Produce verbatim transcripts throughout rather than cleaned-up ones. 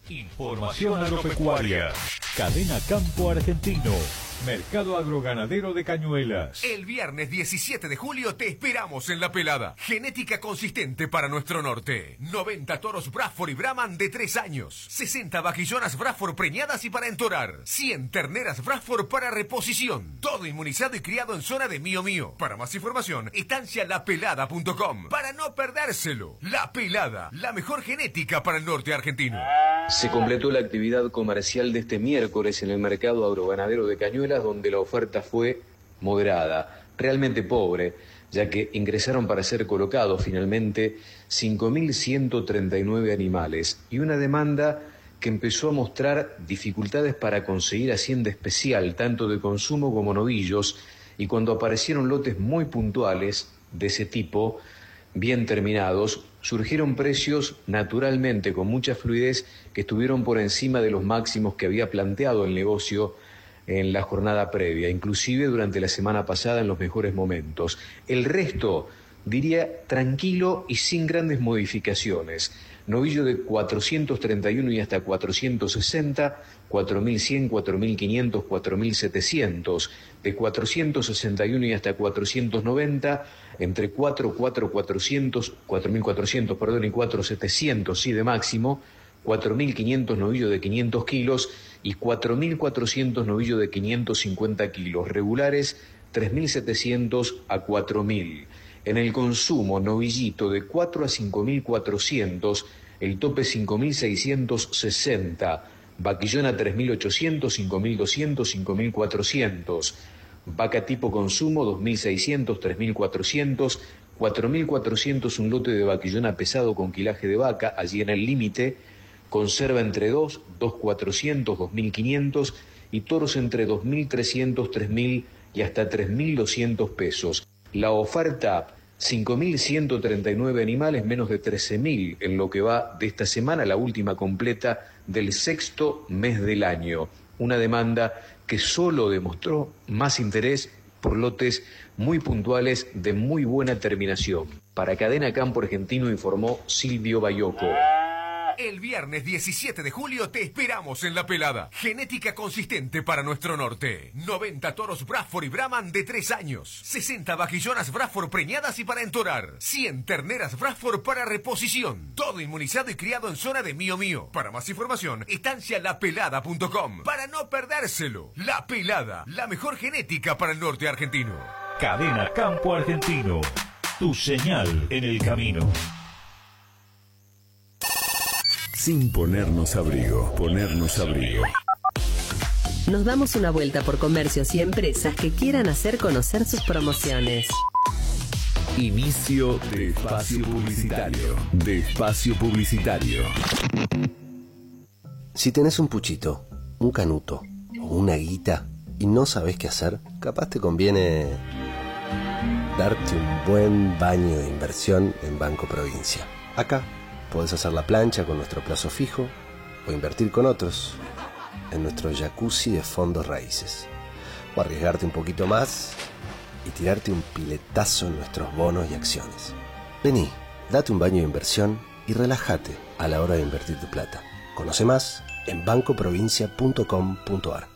Información agropecuaria. Cadena Campo Argentino. Mercado Agroganadero de Cañuelas. El viernes diecisiete de julio te esperamos en La Pelada. Genética consistente para nuestro norte. noventa toros Bradford y Brahman de tres años. sesenta vaquillonas Bradford preñadas y para entorar. cien terneras Bradford para reposición. Todo inmunizado y criado en zona de Mío Mío. Para más información, estancia la pelada punto com. Para no perdérselo. La Pelada, la mejor genética para el norte argentino. Se completó la actividad comercial de este miércoles en el mercado agroganadero de Cañuelas, donde la oferta fue moderada, realmente pobre, ya que ingresaron para ser colocados finalmente cinco mil ciento treinta y nueve animales y una demanda que empezó a mostrar dificultades para conseguir hacienda especial, tanto de consumo como novillos, y cuando aparecieron lotes muy puntuales de ese tipo, bien terminados, surgieron precios naturalmente con mucha fluidez que estuvieron por encima de los máximos que había planteado el negocio en la jornada previa, inclusive durante la semana pasada en los mejores momentos. El resto, diría, tranquilo y sin grandes modificaciones. Novillo de cuatrocientos treinta y uno y hasta cuatrocientos sesenta, cuatro mil cien, cuatro mil quinientos, cuatro mil setecientos, de cuatrocientos sesenta y uno y hasta cuatrocientos noventa, entre cuatro, cuatro, cuatrocientos, cuatro mil cuatrocientos, perdón, y cuatro mil setecientos, sí, de máximo, cuatro mil quinientos novillos de quinientos kilos y cuatro mil cuatrocientos novillos de quinientos cincuenta kilos, regulares tres mil setecientos a cuatro mil. En el consumo, novillito de cuatro a cinco mil cuatrocientos, el tope cinco mil seiscientos sesenta, vaquillona tres mil ochocientos, cinco mil doscientos, cinco mil cuatrocientos, vaca tipo consumo dos mil seiscientos, tres mil cuatrocientos, cuatro mil cuatrocientos un lote de vaquillona pesado con quilaje de vaca, allí en el límite, conserva entre dos, dos mil cuatrocientos, dos mil quinientos y toros entre dos mil trescientos, tres mil y hasta tres mil doscientos pesos. La oferta, cinco mil ciento treinta y nueve animales, menos de trece mil en lo que va de esta semana, la última completa del sexto mes del año. Una demanda que solo demostró más interés por lotes muy puntuales de muy buena terminación. Para Cadena Campo Argentino informó Silvio Bayoco. El viernes diecisiete de julio te esperamos en La Pelada. Genética consistente para nuestro norte. noventa toros Bradford y Brahman de tres años. sesenta vaquillonas Bradford preñadas y para entorar. cien terneras Bradford para reposición. Todo inmunizado y criado en zona de Mío Mío. Para más información, estancia la pelada punto com. Para no perdérselo. La Pelada, la mejor genética para el norte argentino. Cadena Campo Argentino. Tu señal en el camino. Sin ponernos abrigo, ponernos abrigo. Nos damos una vuelta por comercios y empresas que quieran hacer conocer sus promociones. Inicio de espacio publicitario. De espacio publicitario. Si tenés un puchito, un canuto o una guita y no sabés qué hacer, capaz te conviene darte un buen baño de inversión en Banco Provincia. Acá podés hacer la plancha con nuestro plazo fijo o invertir con otros en nuestro jacuzzi de fondos raíces. O arriesgarte un poquito más y tirarte un piletazo en nuestros bonos y acciones. Vení, date un baño de inversión y relájate a la hora de invertir tu plata. Conoce más en banco provincia punto com punto a r.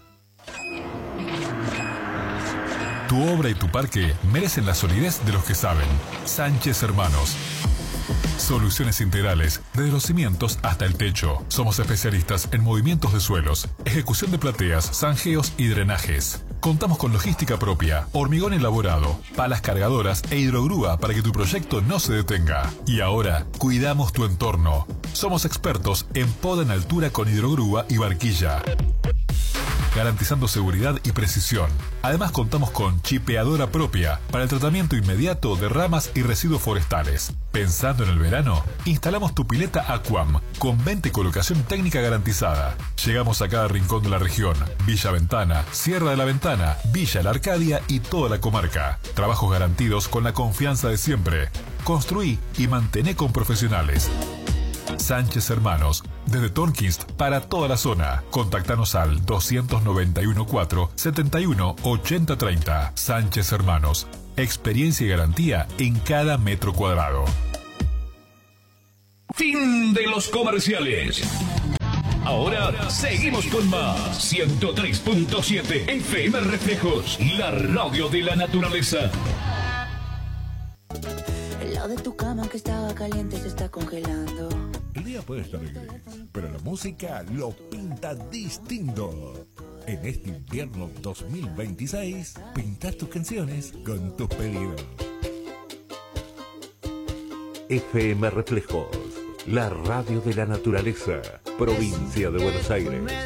Tu obra y tu parque merecen la solidez de los que saben. Sánchez Hermanos. Soluciones integrales, desde los cimientos hasta el techo. Somos especialistas en movimientos de suelos, ejecución de plateas, zanjeos y drenajes. Contamos con logística propia, hormigón elaborado, palas cargadoras e hidrogrúa para que tu proyecto no se detenga. Y ahora, cuidamos tu entorno. Somos expertos en poda en altura con hidrogrúa y barquilla, garantizando seguridad y precisión. Además contamos con chipeadora propia para el tratamiento inmediato de ramas y residuos forestales. Pensando en el verano, instalamos tu pileta Aquam con venta y colocación técnica garantizada. Llegamos a cada rincón de la región: Villa Ventana, Sierra de la Ventana, Villa La Arcadia y toda la comarca. Trabajos garantidos con la confianza de siempre. Construí y mantené con profesionales. Sánchez Hermanos, desde Tornquist para toda la zona. Contactanos al dos nueve uno cuatro, siete uno, ocho cero tres cero. Sánchez Hermanos, experiencia y garantía en cada metro cuadrado. Fin de los comerciales. Ahora seguimos con más. ciento tres punto siete F M Reflejos, la radio de la naturaleza. El lado de tu cama que estaba caliente se está congelando. El día puede estar gris, pero la música lo pinta distinto. En este invierno dos mil veintiséis, pinta tus canciones con tus pedidos. F M Reflejos, la radio de la naturaleza, provincia de Buenos Aires.